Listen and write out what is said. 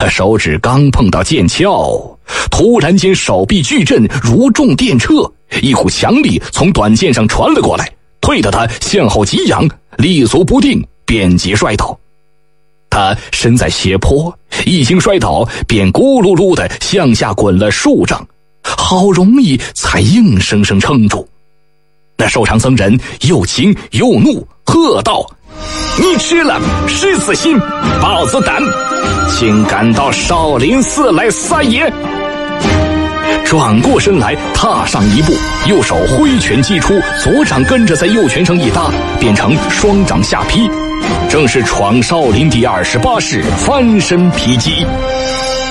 他手指刚碰到剑鞘，突然间手臂巨震，如中电掣，一股强力从短剑上传了过来，推得他向后急仰，立足不定，便即摔倒。他身在斜坡，一经摔倒便咕噜噜地向下滚了数丈，好容易才硬生生撑住。那瘦长僧人又惊又怒，喝道：你吃了狮子心豹子胆，竟敢到少林寺来撒野！转过身来，踏上一步，右手挥拳击出，左掌跟着在右拳上一搭，变成双掌下劈，正是闯少林第28式翻身劈击。